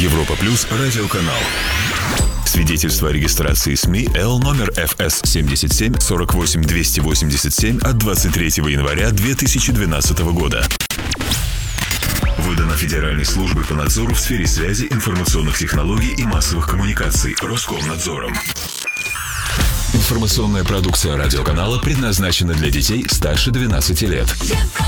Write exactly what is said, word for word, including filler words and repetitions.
Европа Плюс радиоканал. Свидетельство о регистрации СМИ Л номер эф эс семьдесят семь сорок восемь двести восемьдесят семь от двадцать третьего января две тысячи двенадцатого года. Выдано Федеральной службой по надзору в сфере связи, информационных технологий и массовых коммуникаций Роскомнадзором. Информационная продукция радиоканала предназначена для детей старше двенадцати лет.